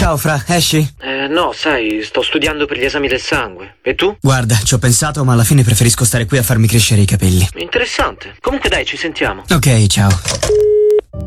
Ciao Fra, esci? No, sai, sto studiando per gli esami del sangue. E tu? Guarda, ci ho pensato, ma alla fine preferisco stare qui a farmi crescere i capelli. Interessante. Comunque dai, ci sentiamo. Ok, ciao.